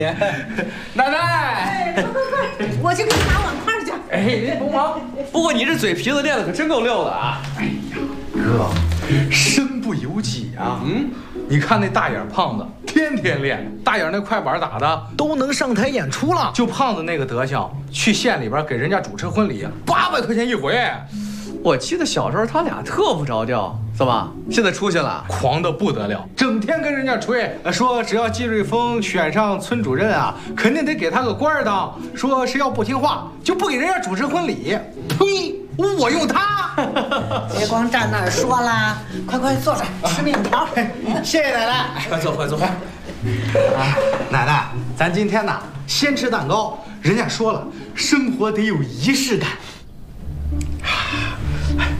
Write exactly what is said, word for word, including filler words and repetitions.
奶奶， 快快快，我去给你拿碗筷去。 哎，您甭忙。不过你这嘴皮子练的可真够溜的啊！ 哎呀，哥，身不由己啊。 嗯， 你看那大眼胖子，天天练，大眼那快板打的都能上台演出了。就胖子那个德行，去县里边给人家主持婚礼，八百块钱一回。 我记得小时候他俩特不着调，怎么现在出息了？ 狂的不得了，整天跟人家吹，说只要季瑞峰选上村主任啊，肯定得给他个官儿当。说谁要不听话，就不给人家主持婚礼。呸！我用他。 别光站那儿说了，快快坐着吃面条。 谢谢奶奶， 快坐，快坐。 啊，奶奶，咱今天呢先吃蛋糕。人家说了，生活得有仪式感。